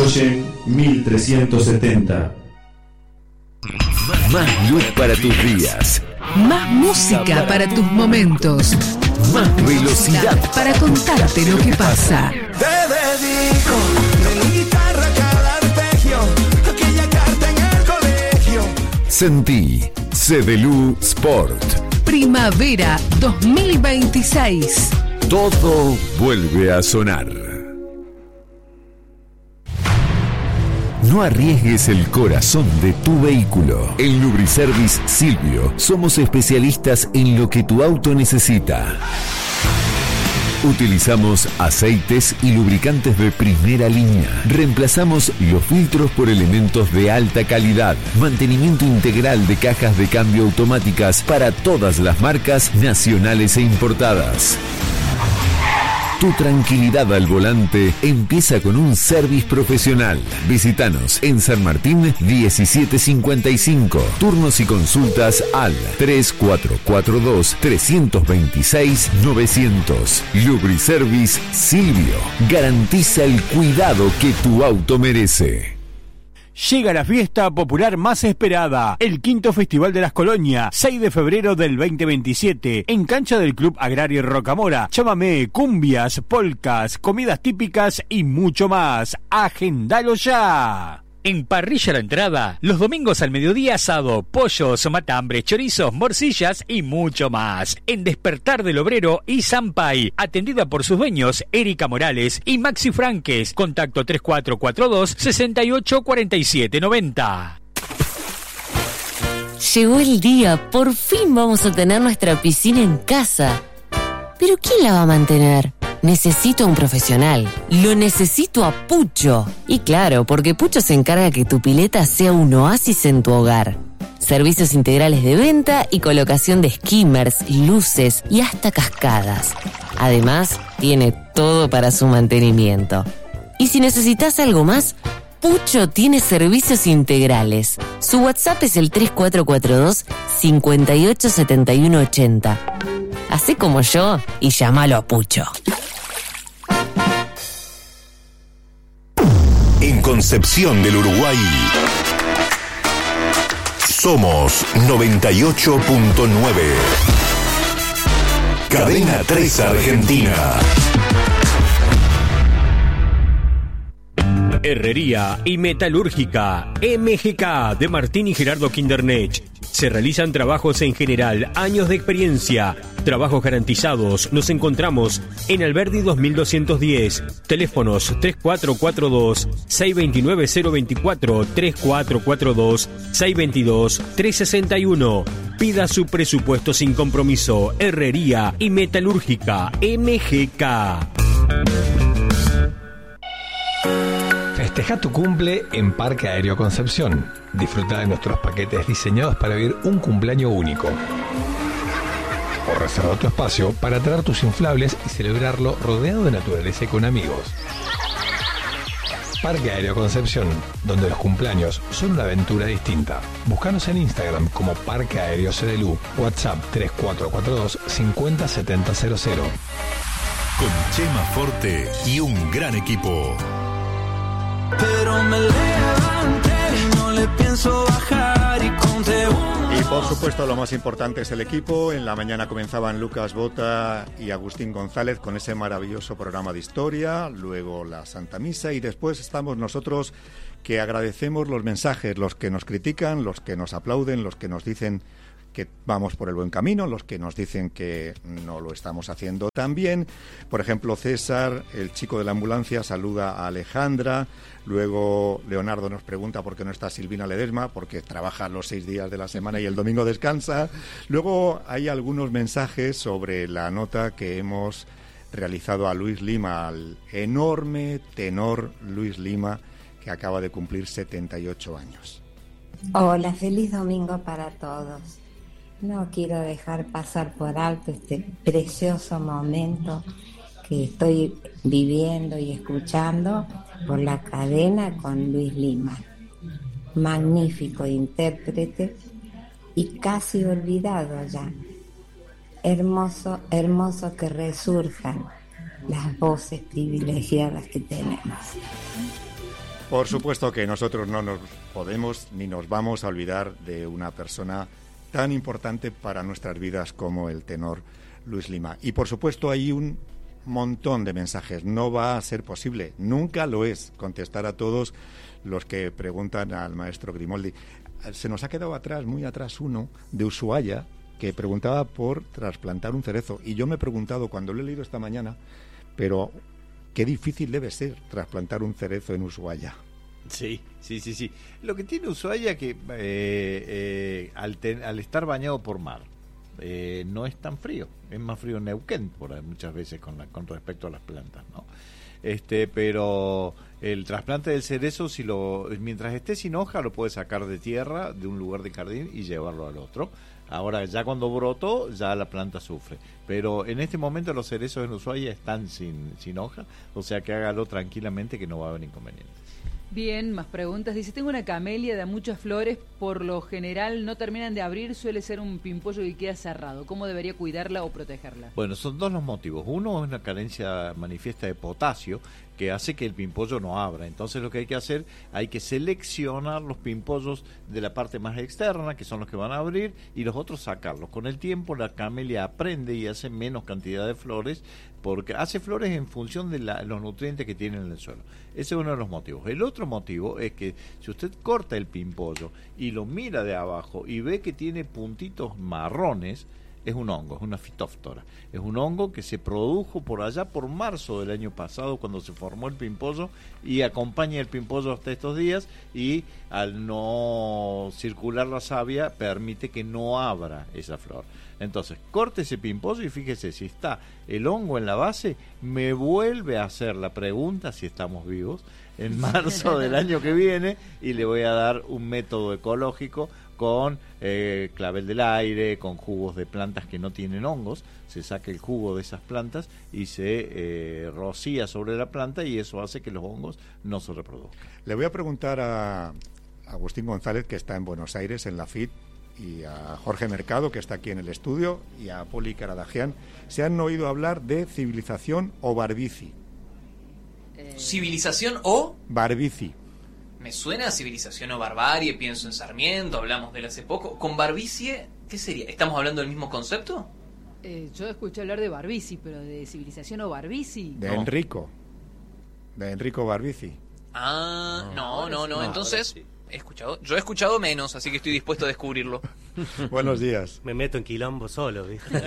Irigoyen 1370. Más luz para tus días. Más música para tus momentos. Más velocidad para contarte lo que pasa. Te dedico de mi guitarra cada arpegio, aquella carta en el colegio. Sentí CDLU Sport. Primavera 2026. Todo vuelve a sonar. No arriesgues el corazón de tu vehículo. En Lubriservice Silvio somos especialistas en lo que tu auto necesita. Utilizamos aceites y lubricantes de primera línea. Reemplazamos los filtros por elementos de alta calidad. Mantenimiento integral de cajas de cambio automáticas para todas las marcas nacionales e importadas. Tu tranquilidad al volante empieza con un service profesional. Visítanos en San Martín 1755. Turnos y consultas al 3442-326-900. Lubriservice Silvio. Garantiza el cuidado que tu auto merece. Llega la fiesta popular más esperada, el quinto Festival de las Colonias, 6 de febrero del 2027, en cancha del Club Agrario Rocamora. Chamamé, cumbias, polcas, comidas típicas y mucho más. ¡Agendalo ya! En Parrilla La Entrada, los domingos al mediodía asado, pollos, matambres, chorizos, morcillas y mucho más. En Despertar del Obrero y Sampay, atendida por sus dueños Erika Morales y Maxi Franques. Contacto 3442-684790. Llegó el día, por fin vamos a tener nuestra piscina en casa. ¿Pero quién la va a mantener? Necesito a un profesional. Lo necesito a Pucho. Y claro, porque Pucho se encarga que tu pileta sea un oasis en tu hogar. Servicios integrales de venta y colocación de skimmers, luces y hasta cascadas. Además, tiene todo para su mantenimiento. Y si necesitas algo más, Pucho tiene servicios integrales. Su WhatsApp es el 3442-587180. Hacé como yo y llámalo a Pucho. En Concepción del Uruguay somos 98.9. Cadena 3 Argentina. Herrería y Metalúrgica MGK de Martín y Gerardo Kindernech. Se realizan trabajos en general, años de experiencia, trabajos garantizados. Nos encontramos en Alberdi 2210. Teléfonos 3442-629-024, 3442-622-361. Pida su presupuesto sin compromiso. Herrería y Metalúrgica MGK. Festeja tu cumple en Parque Aéreo Concepción. Disfruta de nuestros paquetes diseñados para vivir un cumpleaños único. O reserva tu espacio para traer tus inflables y celebrarlo rodeado de naturaleza y con amigos. Parque Aéreo Concepción, donde los cumpleaños son una aventura distinta. Búscanos en Instagram como Parque Aéreo CDLU. WhatsApp 3442-507000. Con Chema Forte y un gran equipo. Pero me levanté y no le pienso bajar y conté Y por supuesto lo más importante es el equipo. En la mañana comenzaban Lucas Bota y Agustín González con ese maravilloso programa de historia, luego la Santa Misa y después estamos nosotros que agradecemos los mensajes, los que nos critican, los que nos aplauden, los que nos dicen que vamos por el buen camino, los que nos dicen que no lo estamos haciendo tan bien. Por ejemplo, César, el chico de la ambulancia, saluda a Alejandra. Luego Leonardo nos pregunta por qué no está Silvina Ledesma, porque trabaja los 6 días de la semana y el domingo descansa. Luego hay algunos mensajes sobre la nota que hemos realizado a Luis Lima, al enorme tenor Luis Lima, que acaba de cumplir 78 años. Hola, feliz domingo para todos. No quiero dejar pasar por alto este precioso momento que estoy viviendo y escuchando por la cadena con Luis Lima. Magnífico intérprete y casi olvidado ya. Hermoso, hermoso que resurjan las voces privilegiadas que tenemos. Por supuesto que nosotros no nos podemos ni nos vamos a olvidar de una persona tan importante para nuestras vidas como el tenor Luis Lima. Y por supuesto hay un montón de mensajes. No va a ser posible, nunca lo es, contestar a todos los que preguntan al maestro Grimoldi. Se nos ha quedado atrás, muy atrás, uno de Ushuaia que preguntaba por trasplantar un cerezo. Y yo me he preguntado, cuando lo he leído esta mañana, pero qué difícil debe ser trasplantar un cerezo en Ushuaia. Sí. Lo que tiene Ushuaia que al estar bañado por mar, no es tan frío, es más frío en Neuquén muchas veces con respecto a las plantas, ¿no? Pero el trasplante del cerezo, mientras esté sin hoja, lo puedes sacar de tierra, de un lugar de jardín y llevarlo al otro. Ahora, ya cuando brotó, ya la planta sufre. Pero en este momento los cerezos en Ushuaia están sin hoja, o sea que hágalo tranquilamente, que no va a haber inconvenientes. Bien, más preguntas. Dice, tengo una camelia de muchas flores, por lo general no terminan de abrir, suele ser un pimpollo que queda cerrado. ¿Cómo debería cuidarla o protegerla? Bueno, son dos los motivos. Uno es una carencia manifiesta de potasio, que hace que el pimpollo no abra. Entonces lo que hay que hacer, hay que seleccionar los pimpollos de la parte más externa, que son los que van a abrir, y los otros sacarlos. Con el tiempo la camelia aprende y hace menos cantidad de flores, porque hace flores en función de los nutrientes que tiene en el suelo. Ese es uno de los motivos. El otro motivo es que si usted corta el pimpollo y lo mira de abajo y ve que tiene puntitos marrones, es un hongo, es una fitóftora. Es un hongo que se produjo por allá por marzo del año pasado, cuando se formó el pimpollo, y acompaña el pimpollo hasta estos días, y al no circular la savia permite que no abra esa flor. Entonces, corte ese pimpollo y fíjese, si está el hongo en la base, me vuelve a hacer la pregunta si estamos vivos en marzo del año que viene, y le voy a dar un método ecológico con clavel del aire, con jugos de plantas que no tienen hongos. Se saca el jugo de esas plantas y se rocía sobre la planta, y eso hace que los hongos no se reproduzcan. Le voy a preguntar a Agustín González, que está en Buenos Aires, en la FIT, y a Jorge Mercado, que está aquí en el estudio, y a Poli Caradagian. ¿Se han oído hablar de civilización o barbici? ¿Civilización o? Barbici. Me suena a civilización o barbarie, pienso en Sarmiento, hablamos de él hace poco. ¿Con barbicie qué sería? ¿Estamos hablando del mismo concepto? Yo escuché hablar de barbici, pero de civilización o barbici. De Enrico Barbici. No. Entonces, sí. Yo he escuchado menos, así que estoy dispuesto a descubrirlo. Buenos días. Me meto en quilombo solo, ¿viste?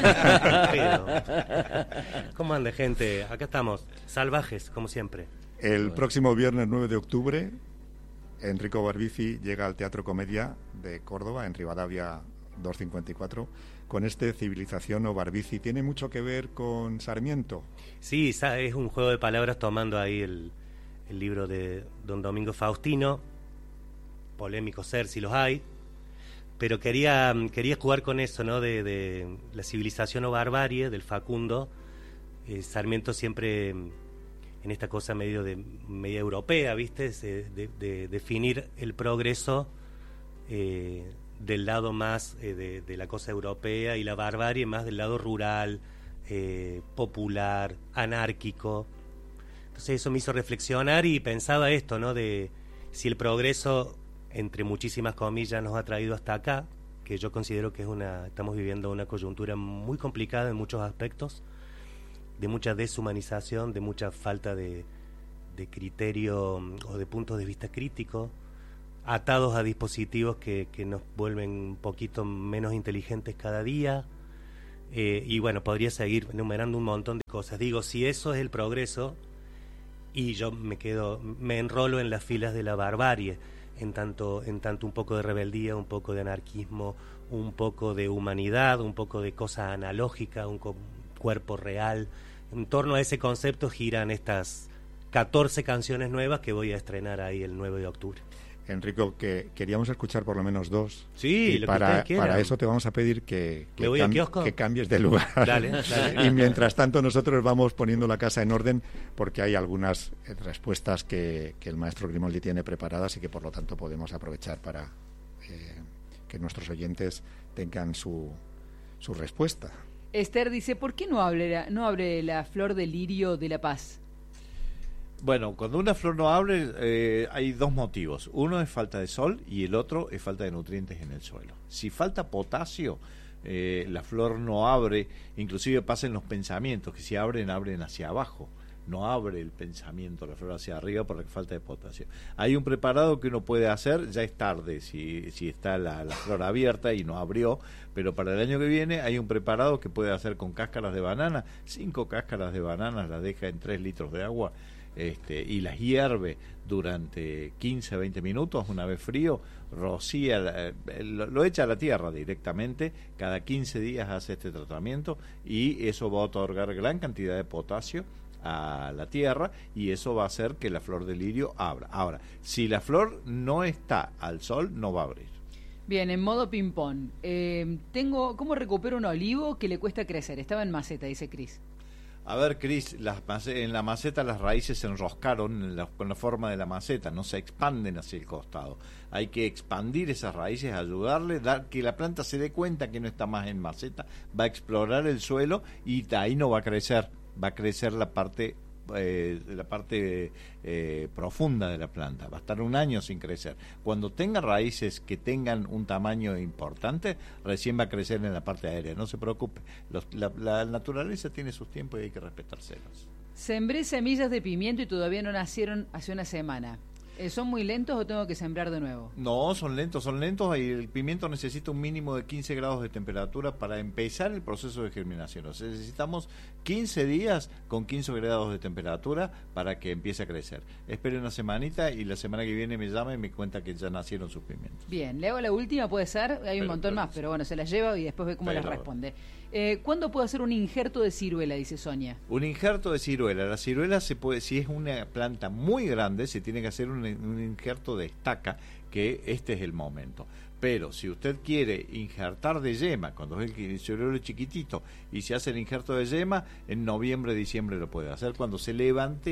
¿Cómo anda, gente? Acá estamos, salvajes, como siempre. El próximo viernes 9 de octubre, Enrico Barbici llega al Teatro Comedia de Córdoba, en Rivadavia 254, con Civilización o Barbici. ¿Tiene mucho que ver con Sarmiento? Sí, es un juego de palabras tomando ahí el libro de don Domingo Faustino, polémico ser si los hay, pero quería jugar con eso, ¿no? De la civilización o barbarie del Facundo. Sarmiento siempre en esta cosa media europea, ¿viste? De definir el progreso del lado más de la cosa europea, y la barbarie más del lado rural, popular, anárquico. Entonces eso me hizo reflexionar y pensaba esto, ¿no? De si el progreso, entre muchísimas comillas, nos ha traído hasta acá, que yo considero que estamos viviendo una coyuntura muy complicada en muchos aspectos, de mucha deshumanización, de mucha falta de criterio o de puntos de vista crítico, atados a dispositivos que nos vuelven un poquito menos inteligentes cada día, y bueno, podría seguir enumerando un montón de cosas. Digo, si eso es el progreso, y yo me enrolo en las filas de la barbarie, en tanto un poco de rebeldía, un poco de anarquismo, un poco de humanidad, un poco de cosa analógica, un cuerpo real. En torno a ese concepto giran estas 14 canciones nuevas que voy a estrenar ahí el 9 de octubre. Enrico, que queríamos escuchar por lo menos dos. Sí, y lo para que para eso te vamos a pedir que cambies de lugar. Dale. Y mientras tanto nosotros vamos poniendo la casa en orden, porque hay algunas respuestas que el maestro Grimoldi tiene preparadas, y que por lo tanto podemos aprovechar para que nuestros oyentes tengan su respuesta. Esther dice, ¿por qué no abre la flor de lirio de la paz? Bueno, cuando una flor no abre, hay dos motivos. Uno es falta de sol y el otro es falta de nutrientes en el suelo. Si falta potasio, la flor no abre, inclusive pasa en los pensamientos, que si abren hacia abajo. No abre el pensamiento, la flor hacia arriba por la falta de potasio. Hay un preparado que uno puede hacer, ya es tarde si está la flor abierta y no abrió, pero para el año que viene hay un preparado que puede hacer con cáscaras de banana, 5 cáscaras de banana las deja en 3 litros de agua y las hierve durante 15 a 20 minutos, una vez frío, rocía, lo echa a la tierra directamente, cada 15 días hace este tratamiento y eso va a otorgar gran cantidad de potasio a la tierra y eso va a hacer que la flor de lirio abra. Ahora, si la flor no está al sol, no va a abrir. Bien, en modo ping-pong. ¿Cómo recupero un olivo que le cuesta crecer? Estaba en maceta, dice Cris. A ver, Cris, en la maceta las raíces se enroscaron con la forma de la maceta, no se expanden hacia el costado. Hay que expandir esas raíces, ayudarle, dar que la planta se dé cuenta que no está más en maceta, va a explorar el suelo y ahí no va a crecer. Va a crecer la parte profunda de la planta, va a estar un año sin crecer. Cuando tenga raíces que tengan un tamaño importante, recién va a crecer en la parte aérea, no se preocupe, la naturaleza tiene sus tiempos y hay que respetárselos. Sembré semillas de pimiento y todavía no nacieron hace una semana. ¿Son muy lentos o tengo que sembrar de nuevo? No, son lentos y el pimiento necesita un mínimo de 15 grados de temperatura para empezar el proceso de germinación. O sea, necesitamos 15 días con 15 grados de temperatura para que empiece a crecer. Espere una semanita y la semana que viene me llama y me cuenta que ya nacieron sus pimientos. Bien, le hago la última, puede ser, hay un montón más, pero bueno, se las lleva y después ve cómo las responde. ¿Cuándo puedo hacer un injerto de ciruela? Dice Sonia. Un injerto de ciruela. La ciruela se puede, si es una planta muy grande, se tiene que hacer un injerto de estaca, que este es el momento. Pero si usted quiere injertar de yema, cuando es el ciruelo chiquitito, y se hace el injerto de yema, en noviembre, diciembre lo puede hacer, cuando se levante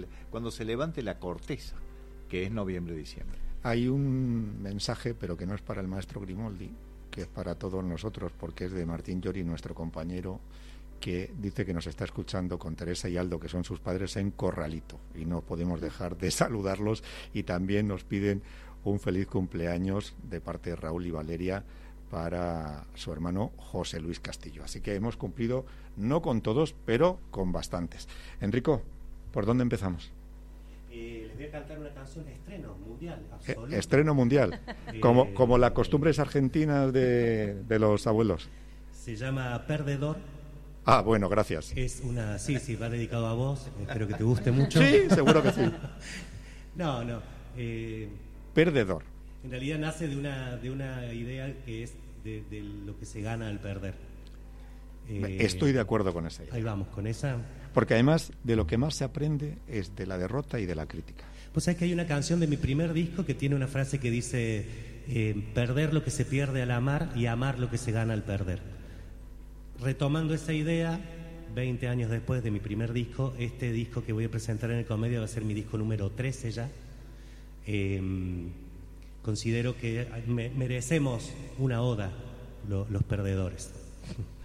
la corteza, que es noviembre, diciembre. Hay un mensaje, pero que no es para el maestro Grimoldi, que es para todos nosotros, porque es de Martín Llori, nuestro compañero, que dice que nos está escuchando con Teresa y Aldo, que son sus padres, en Corralito, y no podemos dejar de saludarlos, y también nos piden un feliz cumpleaños de parte de Raúl y Valeria para su hermano José Luis Castillo. Así que hemos cumplido, no con todos, pero con bastantes. Enrico, ¿por dónde empezamos? Les voy a cantar una canción de estreno mundial, absoluto. Estreno mundial, como las costumbres argentinas de los abuelos. Se llama Perdedor. Ah, bueno, gracias. Es una, sí, va dedicado a vos, espero que te guste mucho. Sí, seguro que sí. No. Perdedor. En realidad nace de una idea que es de lo que se gana al perder. Estoy de acuerdo con esa idea. Ahí vamos, con esa. Porque además de lo que más se aprende es de la derrota y de la crítica. Pues sabes que hay una canción de mi primer disco que tiene una frase que dice perder lo que se pierde al amar y amar lo que se gana al perder. Retomando esa idea, 20 años después de mi primer disco, este disco que voy a presentar en el Comedia va a ser mi disco número 13 ya. Considero que merecemos una oda los perdedores.